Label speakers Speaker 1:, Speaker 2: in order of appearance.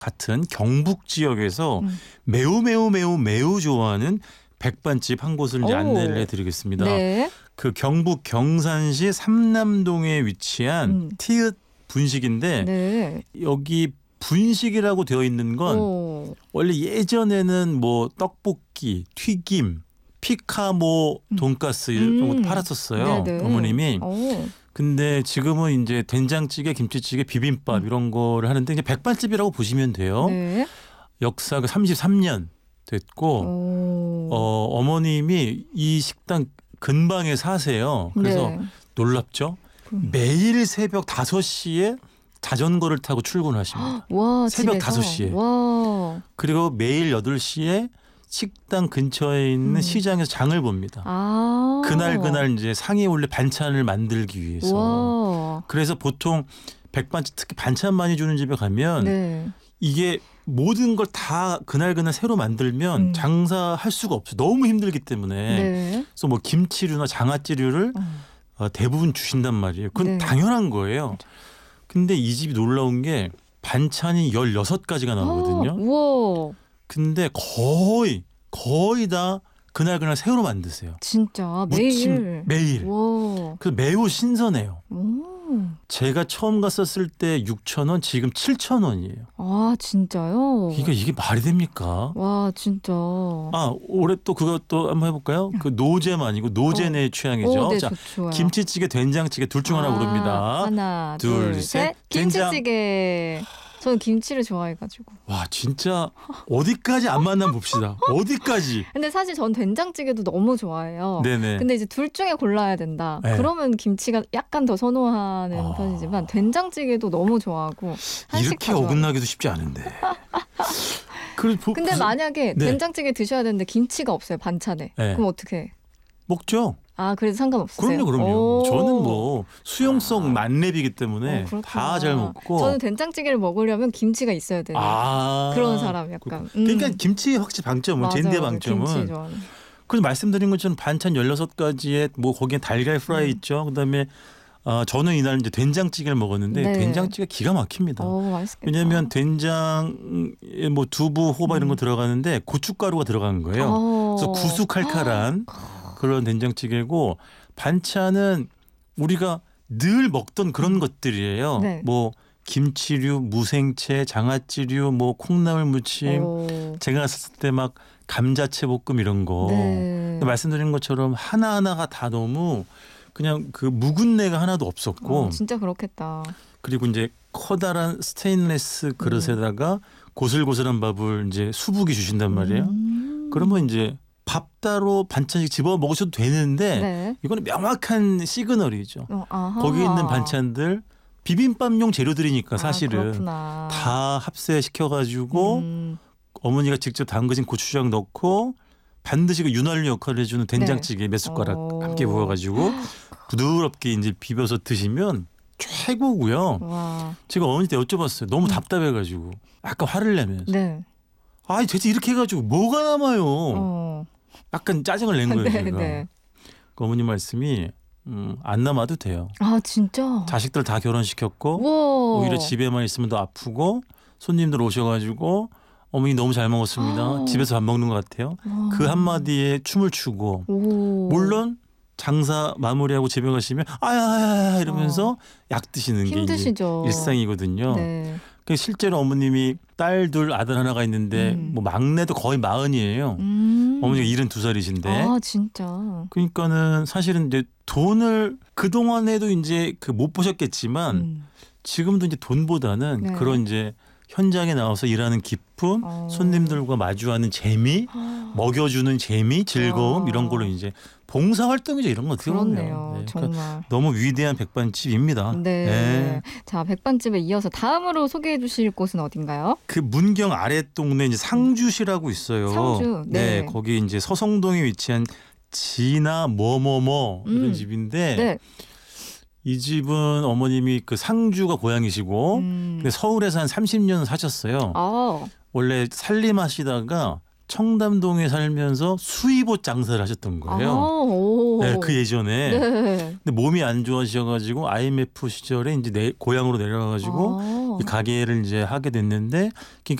Speaker 1: 같은 경북 지역에서 매우 매우 매우 매우 좋아하는 백반집 한 곳을 이제 안내를 해드리겠습니다.
Speaker 2: 네.
Speaker 1: 그 경북 경산시 삼남동에 위치한 티읕 분식인데
Speaker 2: 네.
Speaker 1: 여기 분식이라고 되어 있는 건 원래 예전에는 뭐 떡볶이, 튀김, 피카모 돈가스 이런 거 팔았었어요.
Speaker 2: 네네.
Speaker 1: 어머님이. 근데 지금은 이제 된장찌개, 김치찌개, 비빔밥 이런 거를 하는데 이제 백반집이라고 보시면 돼요.
Speaker 2: 네.
Speaker 1: 역사가 33년 됐고 어머님이 이 식당 근방에 사세요. 그래서
Speaker 2: 네.
Speaker 1: 놀랍죠. 매일 새벽 5시에 자전거를 타고 출근하십니다.
Speaker 2: 와,
Speaker 1: 새벽
Speaker 2: 집에서?
Speaker 1: 5시에.
Speaker 2: 와.
Speaker 1: 그리고 매일 8시에 식당 근처에 있는 시장에서 장을 봅니다. 그날 이제 상에 올릴 반찬을 만들기 위해서.
Speaker 2: 와.
Speaker 1: 그래서 보통 백반집 특히 반찬 많이 주는 집에 가면
Speaker 2: 네.
Speaker 1: 이게 모든 걸 다 그날 새로 만들면 장사할 수가 없어요. 너무 힘들기 때문에.
Speaker 2: 네.
Speaker 1: 그래서 뭐 김치류나 장아찌류를 대부분 주신단 말이에요. 그건
Speaker 2: 네.
Speaker 1: 당연한 거예요. 근데 이 집이 놀라운 게 반찬이 16가지가 나오거든요.
Speaker 2: 우와.
Speaker 1: 근데 거의 다 그날 새로 만드세요.
Speaker 2: 진짜
Speaker 1: 무침 매일.
Speaker 2: 와.
Speaker 1: 그래서 매우 신선해요.
Speaker 2: 오.
Speaker 1: 제가 처음 갔었을 때 6,000원, 지금 7,000원이에요.
Speaker 2: 아, 진짜요?
Speaker 1: 이게 말이 됩니까?
Speaker 2: 와, 진짜.
Speaker 1: 올해 또 그것도 한번 해볼까요? 그 노잼 아니고 노잼의 취향이죠.
Speaker 2: 네,
Speaker 1: 자,
Speaker 2: 좋아요.
Speaker 1: 김치찌개, 된장찌개 둘 중 하나 고릅니다.
Speaker 2: 하나,
Speaker 1: 둘,
Speaker 2: 둘,
Speaker 1: 셋.
Speaker 2: 셋. 김치찌개. 저는 김치를 좋아해가지고.
Speaker 1: 와, 진짜 어디까지 안 만나면 봅시다. 어디까지?
Speaker 2: 근데 사실 전 된장찌개도 너무 좋아해요.
Speaker 1: 네네.
Speaker 2: 근데 이제 둘 중에 골라야 된다.
Speaker 1: 네.
Speaker 2: 그러면 김치가 약간 더 선호하는 편이지만 된장찌개도 너무 좋아하고.
Speaker 1: 이렇게 어긋나기도 쉽지 않은데.
Speaker 2: 근데 만약에 된장찌개 드셔야 되는데 김치가 없어요, 반찬에.
Speaker 1: 네.
Speaker 2: 그럼 어떻게 해?
Speaker 1: 먹죠.
Speaker 2: 그래도 상관없으세요?
Speaker 1: 그럼요. 저는 뭐 수용성 만렙이기 때문에 다 잘 먹고.
Speaker 2: 저는 된장찌개를 먹으려면 김치가 있어야 되는 그런 사람 약간.
Speaker 1: 그러니까 김치 확실히 방점은 젠데 방점은.
Speaker 2: 김치 좋아하는.
Speaker 1: 그래서 말씀드린 것처럼 반찬 16가지에 뭐 거기에 달걀 프라이 있죠. 그다음에 저는 이날 이제 된장찌개를 먹었는데
Speaker 2: 네.
Speaker 1: 된장찌개 기가 막힙니다.
Speaker 2: 맛있겠다.
Speaker 1: 왜냐하면 된장에 뭐 두부, 호박 이런 거 들어가는데 고춧가루가 들어간 거예요. 그래서 구수칼칼한 그런 된장찌개고 반찬은 우리가 늘 먹던 그런 것들이에요.
Speaker 2: 네.
Speaker 1: 뭐 김치류, 무생채, 장아찌류, 뭐 콩나물 무침. 제가 갔을 때 막 감자채 볶음 이런 거.
Speaker 2: 네.
Speaker 1: 말씀드린 것처럼 하나하나가 다 너무 그냥 그 묵은내가 하나도 없었고.
Speaker 2: 진짜 그렇겠다.
Speaker 1: 그리고 이제 커다란 스테인레스 그릇에다가 고슬고슬한 밥을 이제 수북이 주신단 말이에요. 그러면 이제 밥 따로 반찬씩 집어 먹으셔도 되는데
Speaker 2: 네.
Speaker 1: 이거는 명확한 시그널이죠.
Speaker 2: 아하.
Speaker 1: 거기 있는 반찬들 비빔밥용 재료들이니까 사실은 다 합세시켜가지고 어머니가 직접 담그신 고추장 넣고 반드시 그 윤활유 역할을 해주는 된장찌개 몇 숟가락 함께 부어가지고 부드럽게 이제 비벼서 드시면 최고고요.
Speaker 2: 와.
Speaker 1: 제가 어머니한테 여쭤봤어요. 너무 답답해가지고 아까 화를 내면서.
Speaker 2: 네.
Speaker 1: 대체 이렇게 해가지고 뭐가 남아요. 약간 짜증을 낸 거예요. 제가.
Speaker 2: 네.
Speaker 1: 그 어머님 말씀이 안 남아도 돼요.
Speaker 2: 진짜.
Speaker 1: 자식들 다 결혼시켰고
Speaker 2: 우와.
Speaker 1: 오히려 집에만 있으면 더 아프고 손님들 오셔가지고 어머니 너무 잘 먹었습니다. 집에서 밥 먹는 것 같아요. 그 한마디에 춤을 추고 물론 장사 마무리하고 집에 가시면 아야 이러면서 약 드시는 게 이제 일상이거든요.
Speaker 2: 네.
Speaker 1: 실제로 어머님이 딸 둘 아들 하나가 있는데 뭐 막내도 거의 40이에요. 어머니가 72살이신데.
Speaker 2: 진짜.
Speaker 1: 그러니까는 사실은 이제 돈을 그 동안에도 이제 못 보셨겠지만 지금도 이제 돈보다는 그런 이제 현장에 나와서 일하는 기쁨, 손님들과 마주하는 재미, 먹여주는 재미, 즐거움 이런 걸로 이제 봉사활동이죠. 이런 거 어떻게 보면.
Speaker 2: 그렇네요. 정말.
Speaker 1: 그러니까 너무 위대한 백반집입니다.
Speaker 2: 네. 자, 백반집에 이어서 다음으로 소개해 주실 곳은 어딘가요?
Speaker 1: 그 문경 아랫동네 이제 상주시라고 있어요.
Speaker 2: 상주. 네.
Speaker 1: 거기 이제 서성동에 위치한 지나 뭐뭐뭐 이런 집인데
Speaker 2: 네.
Speaker 1: 이 집은 어머님이 그 상주가 고향이시고 근데 서울에서 한 30년 사셨어요. 원래 살림하시다가 청담동에 살면서 수입옷 장사를 하셨던 거예요. 네, 그 예전에.
Speaker 2: 네.
Speaker 1: 근데 몸이 안 좋아지셔가지고 IMF 시절에 이제 고향으로 내려가가지고 이 가게를 이제 하게 됐는데, 그러니까